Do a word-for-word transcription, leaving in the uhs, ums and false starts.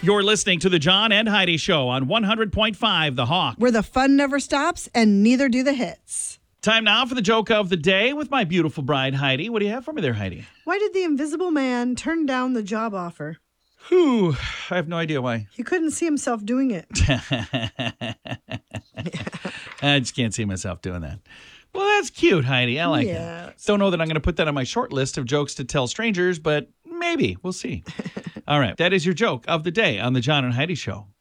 You're listening to the John and Heidi Show on one hundred point five The Hawk. Where the fun never stops and neither do the hits. Time now for the joke of the day with my beautiful bride, Heidi. What do you have for me there, Heidi? Why did the invisible man turn down the job offer? Whew, I have no idea why. He couldn't see himself doing it. I just can't see myself doing that. Well, that's cute, Heidi. I like Yeah. that. Don't know that I'm going to put that on my short list of jokes to tell strangers, but maybe. We'll see. All right. That is your joke of the day on the John and Heidi Show.